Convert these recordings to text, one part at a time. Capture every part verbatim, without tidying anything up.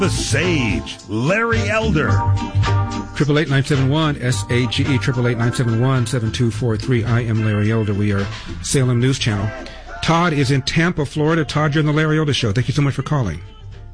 The Sage, Larry Elder. Triple eight nine seven one S A G E triple eight nine seven one seven two four three. I am Larry Elder. We are Salem News Channel. Todd is in Tampa, Florida. Todd, you're on the Larry Elder Show. Thank you so much for calling.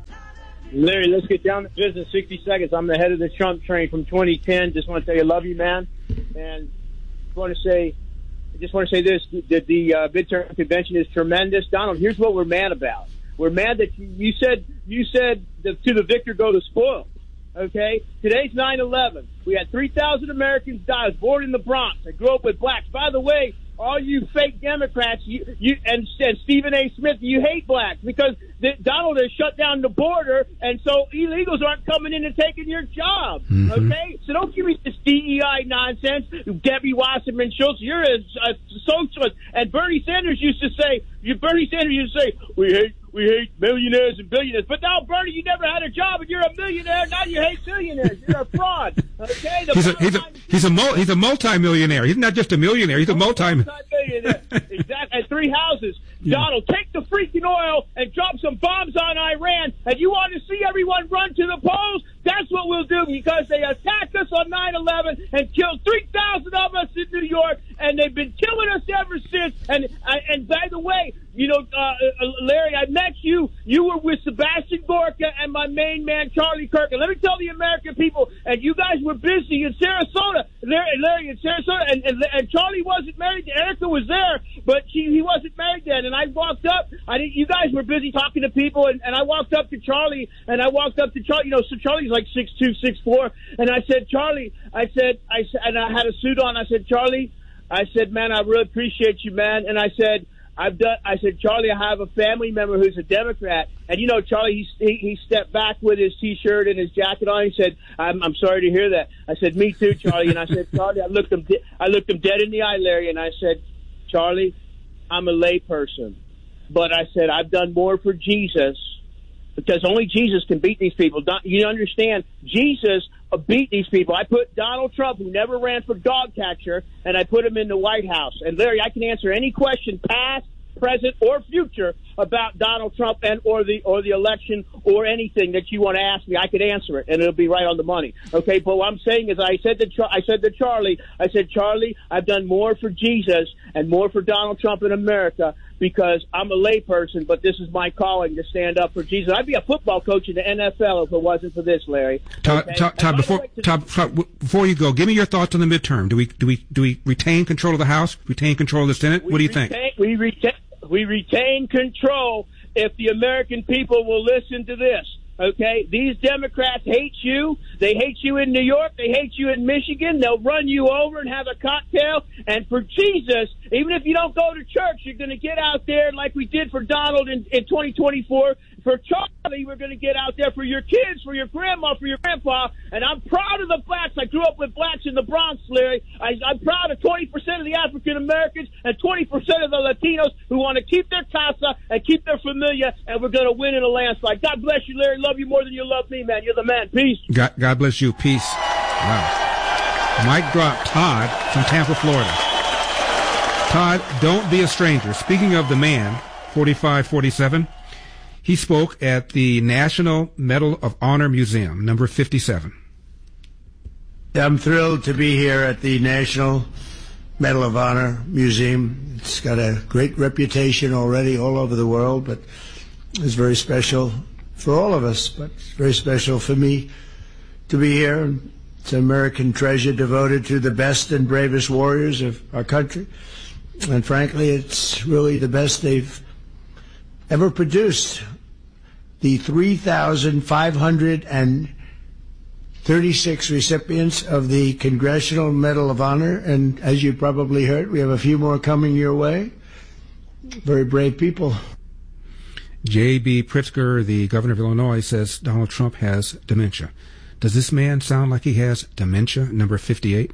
Larry, let's get down to business. sixty seconds. I'm the head of the Trump train from twenty ten. Just want to tell you, I love you, man. And just want to say, I just want to say this: that the uh, midterm convention is tremendous. Donald, here's what we're mad about. We're mad that you, you said you said that to the victor go the spoil. Okay, today's nine eleven. We had three thousand Americans die. I was born in the Bronx. I grew up with blacks. By the way, all you fake Democrats, you, you and, and Stephen A. Smith, you hate blacks because the, Donald has shut down the border, and so illegals aren't coming in and taking your job. Mm-hmm. Okay, so don't give me this D E I nonsense. Debbie Wasserman Schultz, you're a, a socialist, and Bernie Sanders used to say, you Bernie Sanders used to say, we hate. We hate millionaires and billionaires. But now, Bernie, you never had a job and you're a millionaire. Now you hate billionaires. You're a fraud. Okay? The he's a he's a he's a, mul- he's a multi-millionaire. He's not just a millionaire. He's a multi multi-millionaire. Exactly. And three houses. Yeah. Donald, take the freaking oil and drop some bombs on Iran. And you want to see everyone run to the polls? That's what we'll do because they attacked us on nine eleven and killed three thousand of us in New York, and they've been killing us ever since. And and by the way, you know, uh, Larry, I met you. You were with Sebastian Gorka and my main man, Charlie Kirk. And let me tell the American people, and you guys were busy in Sarasota, Larry, Larry in Sarasota, and, and, and Charlie wasn't married. Erica was there, but she, he wasn't married then. And I walked up. I didn't, you guys were busy talking to people, and, and I walked up to Charlie, and I walked up to Charlie. You know, so Charlie's like six two, six four, and I said, Charlie, I said, I said, and I had a suit on. I said, Charlie, I said, man, I really appreciate you, man. And I said, I've done. I said, Charlie, I have a family member who's a Democrat, and you know, Charlie, he he, he stepped back with his T-shirt and his jacket on. He said, "I'm I'm sorry to hear that." I said, "Me too, Charlie." And I said, Charlie, I looked him, I looked him dead in the eye, Larry, and I said, Charlie, I'm a layperson, but I said I've done more for Jesus because only Jesus can beat these people. You understand? Jesus beat these people. I put Donald Trump, who never ran for dog catcher, and I put him in the White House. And Larry, I can answer any question, past, present, or future, about Donald Trump and or the or the election or anything that you want to ask me. I could answer it, and it'll be right on the money. Okay, but what I'm saying is, I said to Char- I said to Charlie, I said, Charlie, I've done more for Jesus and more for Donald Trump in America because I'm a layperson, but this is my calling to stand up for Jesus. I'd be a football coach in the N F L if it wasn't for this, Larry. Todd, okay? Todd, Todd before way, Todd, before you go, give me your thoughts on the midterm. Do we do we do we retain control of the House? Retain control of the Senate? What do you retain, think? We retain. We retain control if the American people will listen to this, okay? These Democrats hate you. They hate you in New York. They hate you in Michigan. They'll run you over and have a cocktail. And for Jesus, even if you don't go to church, you're going to get out there like we did for Donald in, in twenty twenty-four. For Charlie, we're going to get out there for your kids, for your grandma, for your grandpa. And I'm proud of the blacks. I grew up with blacks in the Bronx, Larry. I, I'm proud of twenty percent of the African Americans and twenty percent of the Latinos who want to keep their casa and keep their familia, and we're going to win in a landslide. God bless you, Larry. Love you more than you love me, man. You're the man. Peace. God, God bless you. Peace. Wow. Mic drop. Todd from Tampa, Florida. Todd, don't be a stranger. Speaking of the man, forty-five forty-seven, he spoke at the National Medal of Honor Museum, number fifty-seven. I'm thrilled to be here at the National Medal of Honor Museum. It's got a great reputation already all over the world, but it's very special for all of us, but it's very special for me to be here. It's an American treasure devoted to the best and bravest warriors of our country. And frankly, it's really the best they've ever produced. The three thousand five hundred thirty-six recipients of the Congressional Medal of Honor, and as you probably heard, we have a few more coming your way. Very brave people. J B. Pritzker, the governor of Illinois, says Donald Trump has dementia. Does this man sound like he has dementia, number fifty-eight?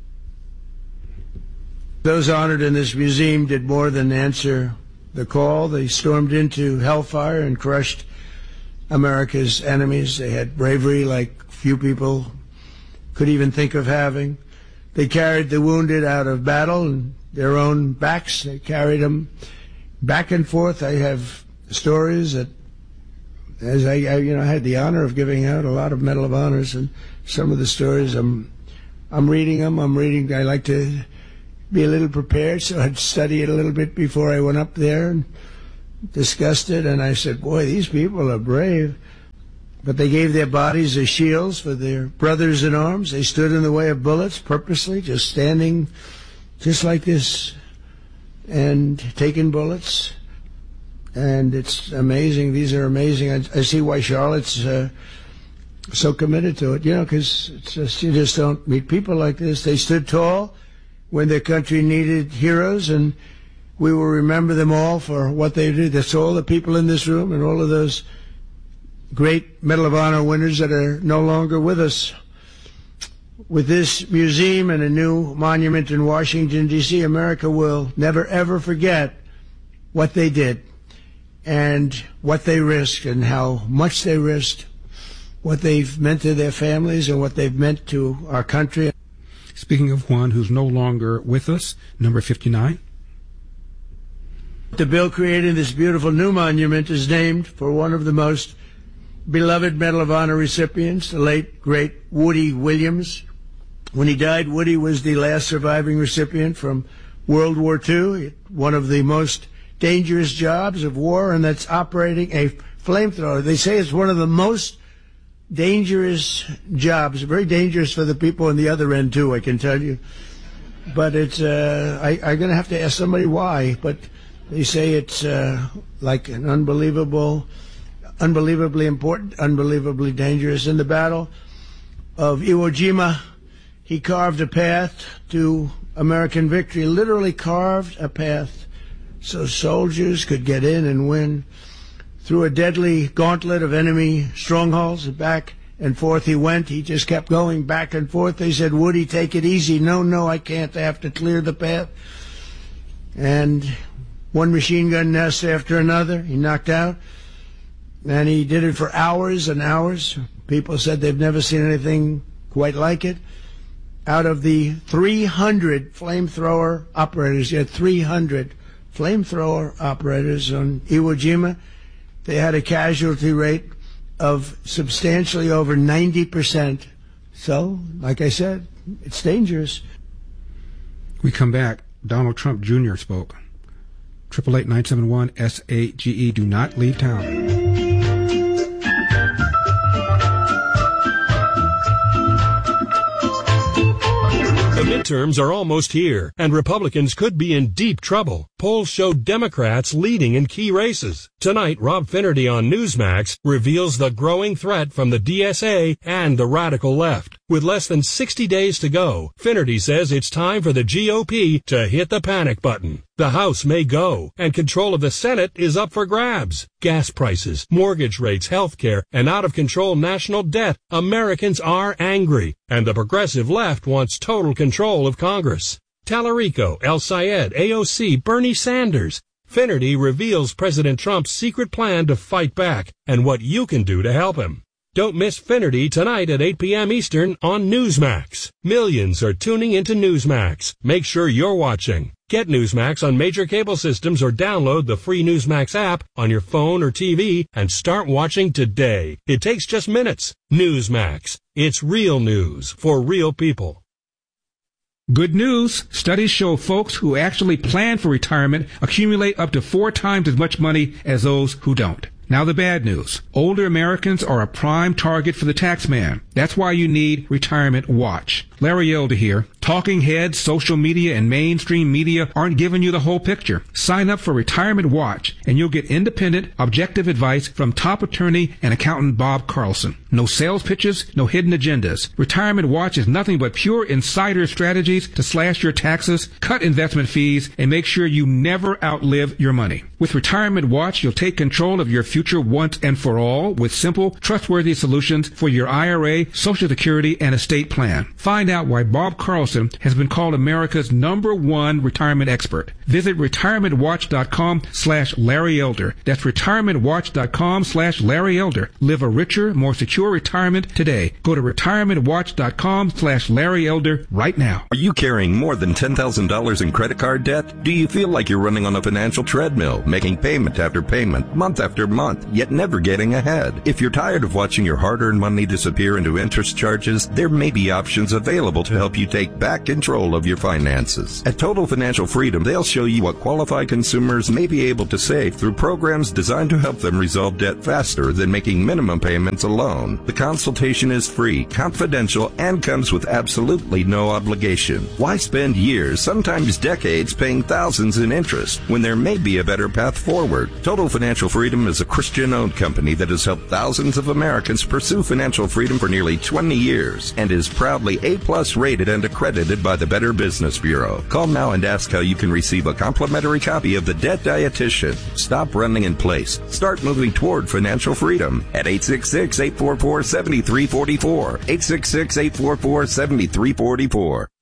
Those honored in this museum did more than answer the call. They stormed into hellfire and crushed America's enemies. They had bravery like few people could even think of having. They carried the wounded out of battle on their own backs. They carried them back and forth. I have stories that as I, I, you know, I had the honor of giving out a lot of Medal of Honors, and some of the stories I'm, I'm reading them. I'm reading. I like to be a little prepared, so I'd study it a little bit before I went up there and discussed it. And I said, "Boy, these people are brave." But they gave their bodies as shields for their brothers in arms. They stood in the way of bullets purposely, just standing just like this and taking bullets. And it's amazing. These are amazing. I, I see why Charlotte's uh, so committed to it, you know, because it's just, you just don't meet people like this. They stood tall when their country needed heroes, and we will remember them all for what they did. That's all the people in this room and all of those great Medal of Honor winners that are no longer with us. With this museum and a new monument in Washington, D C, America will never, ever forget what they did and what they risked and how much they risked, what they've meant to their families and what they've meant to our country. Speaking of one who's no longer with us, number fifty-nine. The bill creating this beautiful new monument is named for one of the most beloved Medal of Honor recipients, the late, great Woody Williams. When he died, Woody was the last surviving recipient from World War Two, one of the most dangerous jobs of war, and that's operating a flamethrower. They say it's one of the most dangerous jobs, very dangerous for the people on the other end, too, I can tell you. But it's, uh, I, I'm going to have to ask somebody why, but they say it's uh, like an unbelievable... unbelievably important, unbelievably dangerous. In the Battle of Iwo Jima, he carved a path to American victory, literally carved a path so soldiers could get in and win. Through a deadly gauntlet of enemy strongholds, back and forth he went. He just kept going back and forth. They said, "Woody, take it easy." "No, no, I can't. I have to clear the path." And one machine gun nest after another, he knocked out. And he did it for hours and hours. People said they've never seen anything quite like it. Out of the three hundred flamethrower operators, you had three hundred flamethrower operators on Iwo Jima. They had a casualty rate of substantially over ninety percent. So, like I said, it's dangerous. We come back. Donald Trump Junior spoke. triple eight nine seven one S A G E. Do not leave town. The midterms are almost here, and Republicans could be in deep trouble. Polls show Democrats leading in key races. Tonight, Rob Finnerty on Newsmax reveals the growing threat from the D S A and the radical left. With less than sixty days to go, Finnerty says it's time for the G O P to hit the panic button. The House may go, and control of the Senate is up for grabs. Gas prices, mortgage rates, health care, and out-of-control national debt. Americans are angry, and the progressive left wants total control of Congress. Tallarico, El Sayed, A O C, Bernie Sanders. Finnerty reveals President Trump's secret plan to fight back and what you can do to help him. Don't miss Finnerty tonight at eight p.m. Eastern on Newsmax. Millions are tuning into Newsmax. Make sure you're watching. Get Newsmax on major cable systems or download the free Newsmax app on your phone or T V and start watching today. It takes just minutes. Newsmax. It's real news for real people. Good news. Studies show folks who actually plan for retirement accumulate up to four times as much money as those who don't. Now the bad news. Older Americans are a prime target for the tax man. That's why you need Retirement Watch. Larry Elder here. Talking heads, social media, and mainstream media aren't giving you the whole picture. Sign up for Retirement Watch, and you'll get independent, objective advice from top attorney and accountant Bob Carlson. No sales pitches, no hidden agendas. Retirement Watch is nothing but pure insider strategies to slash your taxes, cut investment fees, and make sure you never outlive your money. With Retirement Watch, you'll take control of your future once and for all with simple, trustworthy solutions for your I R A, Social Security, and estate plan. Find out why Bob Carlson Nelson has been called America's number one retirement expert. Visit retirementwatch.com slash Larry Elder. That's retirementwatch.com slash Larry Elder. Live a richer, more secure retirement today. Go to retirementwatch.com slash Larry Elder right now. Are you carrying more than ten thousand dollars in credit card debt? Do you feel like you're running on a financial treadmill, making payment after payment, month after month, yet never getting ahead? If you're tired of watching your hard-earned money disappear into interest charges, there may be options available to help you take back control of your finances. At Total Financial Freedom, they'll show you what qualified consumers may be able to save through programs designed to help them resolve debt faster than making minimum payments alone. The consultation is free, confidential, and comes with absolutely no obligation. Why spend years, sometimes decades, paying thousands in interest when there may be a better path forward? Total Financial Freedom is a Christian-owned company that has helped thousands of Americans pursue financial freedom for nearly twenty years and is proudly A-plus rated and accredited by the Better Business Bureau. Call now and ask how you can receive a complimentary copy of The Debt Dietitian. Stop running in place. Start moving toward financial freedom at eight six six, eight four four, seven three four four, eight six six, eight four four, seven three four four.